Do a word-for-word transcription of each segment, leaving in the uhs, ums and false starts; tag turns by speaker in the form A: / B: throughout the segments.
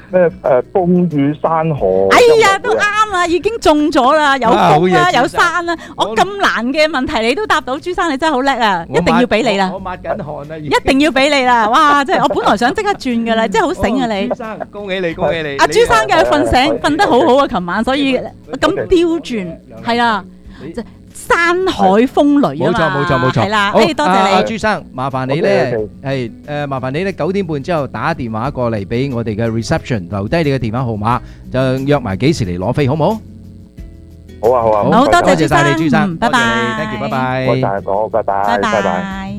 A: 咩誒風雨山河？
B: 哎呀，都啱啦，已經中咗啦，有風啦，有山啦。我咁難嘅問題你都答到，朱生你真係好叻啊！一定要俾你啦，
C: 我抹緊汗啦，
B: 一定要俾你啦！哇，真係我本來想即刻轉噶啦，真係好醒啊你！
C: 朱生，恭喜你，恭喜你！
B: 阿朱生嘅瞓醒瞓得好好啊，琴晚所以咁刁轉係啦。山海風雷啊嘛，
C: 冇錯冇錯冇錯，
B: 係啦，
C: 好，
B: 誒多謝你，
C: 阿朱生，麻煩你咧，係誒麻煩你咧九點半之後打電話過嚟俾我哋嘅 reception，留低你嘅電話號碼，就約埋幾時嚟攞飛，好唔好？
A: 好啊好啊，
B: 好多謝朱
C: 晒你朱生，
B: 拜拜
C: ，thank you，拜拜，
A: 多謝講，拜拜，拜拜。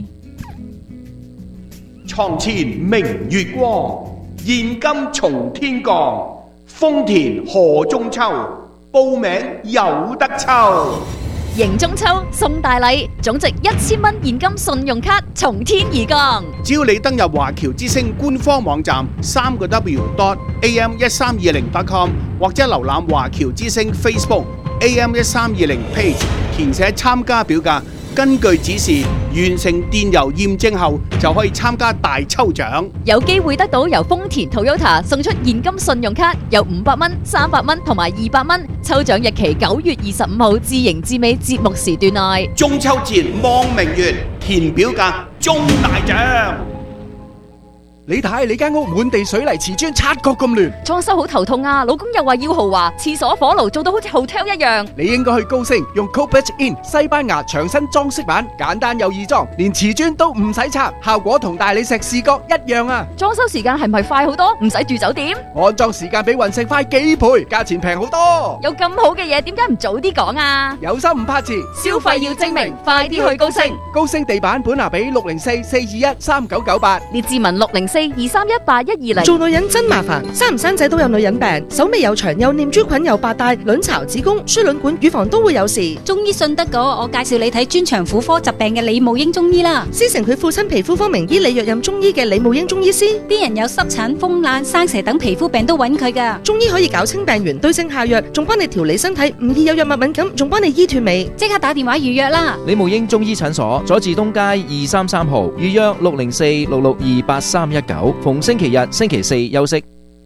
D: 床前明月光，現金從天降，豐田賀中秋，報名有得抽。
E: 迎中秋送大禮，總值一千蚊現金信用卡從天而降。
D: 只要你登入華僑之星官方網站三個 W dot A M 一三二零 dot com 或者瀏覽華僑之星 Facebook A M 一三二零 page， 填寫參加表格，根據指示完成電郵驗證後，就可以參加大抽獎，
E: 有機會得到由豐田 Toyota 送出現金信用卡，有五百蚊、三百蚊同埋二百蚊。抽獎日期九月二十五號至迎至尾節目時段內。
D: 中秋節望明月，填表格中大獎。
F: 你睇你間屋滿地水泥瓷磚，察覺咁亂，
E: 裝修好頭痛啊！老公又話要豪華，廁所火爐做到好似 hotel 一樣。
F: 你應該去高升用 Cobalt In 西班牙長身裝飾板，簡單又易裝，連瓷磚都唔使拆，效果同大理石視覺一樣啊！
E: 裝修時間係咪快好多？唔使住酒店？
F: 安裝時間比雲石快幾倍，價錢平好多。
E: 有咁好嘅嘢，點解唔早啲講啊？
F: 有心唔怕遲，
E: 消費要精明，快啲去高升。
F: 高升地板本拿比六零四四二一三九九八，
E: 列志文六零四二三一八一二零。
G: 做女人真麻煩，生唔生仔都有女人病，手尾又長，又念珠菌，又白帶，卵巢、子宮、輸卵管、乳房都會有事。
H: 中醫信得過，我介紹你睇專長婦科疾病嘅李慕英中醫啦。
G: 師承佢父親皮膚科名醫李若任中醫嘅李慕英中醫師，
H: 啲人有濕疹、風癩、生蛇等皮膚病都揾佢噶。
G: 中醫可以搞清病源，對症下藥，仲幫你調理身體，唔易有藥物敏感，仲幫你醫斷尾。
H: 即刻打電話預約啦！
I: 李慕英中醫診所，佐治東街二三三號，預約六零四六六二八三一九，逢星期日、星期四休息。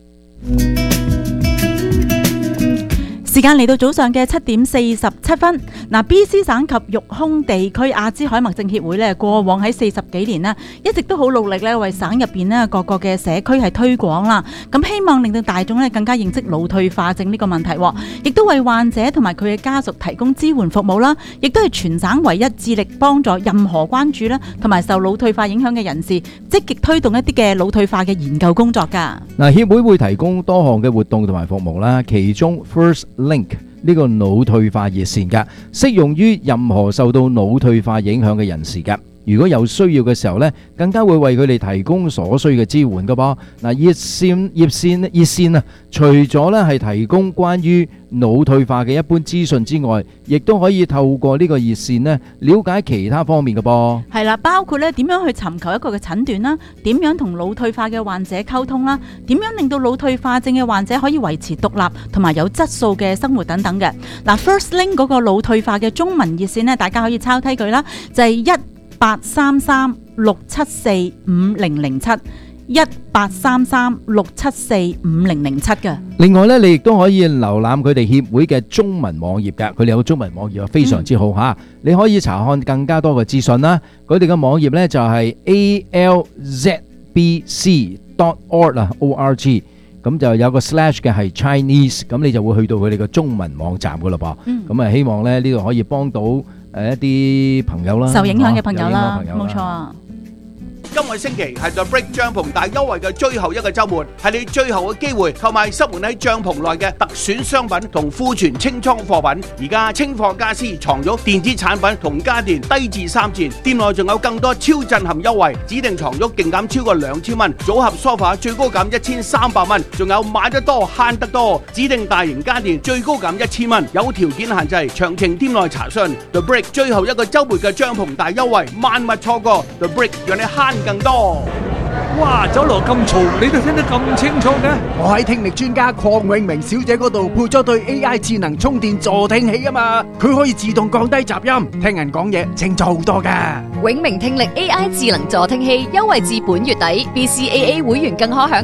B: 時間嚟到早上嘅七點四十七分。嗱 ，B C 省及育空地區阿茲海默症協會咧，過往喺四十幾年咧，一直都好努力咧，為省入邊咧各個嘅社區係推廣啦。咁希望令到大眾咧更加認識腦退化症呢個問題，亦都為患者同埋佢嘅家屬提供支援服務啦。亦都係全省唯一致力幫助任何關注啦同埋受腦退化影響嘅人士，積極推動一啲嘅腦退化嘅研究工作㗎。
C: 嗱，協會會提供多項嘅活動同埋服務啦，其中 First Link 呢個腦退化熱線㗎，適用於任何受到腦退化影響嘅人士㗎。如果有需要嘅時候呢，更加會為佢哋提供所需嘅支援㗎噃。嗱，熱線熱線熱線啊，除咗呢係提供關於腦退化嘅一般資訊之外，亦都可以透過呢個熱線呢了解其他方面嘅噃。
B: 係啦，包括咧點樣去尋求一個嘅診斷啦，點樣同腦退化嘅患者溝通啦，點樣令到腦退化症嘅患者可以維持獨立同埋有質素嘅生活等等嘅。嗱 ，First Link 嗰個腦退化嘅中文熱線呢，大家可以抄低佢啦，就係一八三三六七四五零零七。一八三三六七四五零零七嘅。
C: 另外咧，你亦都可以瀏覽佢哋協會嘅中文網頁㗎，佢哋有中文網頁非常之好吓，嗯、你可以查看更加多嘅資訊啦。佢哋嘅網頁咧就係 A L Z B C dot org 啊 O R G， 咁就有個 slash 嘅係 Chinese， 咁你就會去到佢哋嘅中文網站噶啦噃。咁啊、嗯，希望咧呢度可以幫到誒一啲朋友啦，
B: 受影響嘅朋友啦，冇錯啊。
D: 今個星期係 The Break 帳篷大優惠嘅最後一個週末，係你最後嘅機會購買濕門喺帳篷內嘅特選商品同庫存清倉貨品。而家清貨家私藏咗電子產品同家電低至三折，店內仲有更多超震撼優惠，指定藏咗勁減超過兩千蚊，組合梳化最高減一千三百蚊，仲有買得多慳得多，指定大型家電最高減一千蚊，有條件限制，詳情店內查詢。The Break 最後一個週末嘅帳篷大優惠，萬勿錯過。The Break 讓你慳更多。
J: 哇，走廊咁嘈，你都聽得咁清楚嘅？
F: 我喺聽力專家鄺永明小姐嗰度配咗對 A I 智能充電助聽器啊嘛，佢可以自動降低雜音，聽人講嘢清楚好多噶。
E: 永明聽力 A I 智能助聽器優惠至本月底 ，B C A A 會員更可享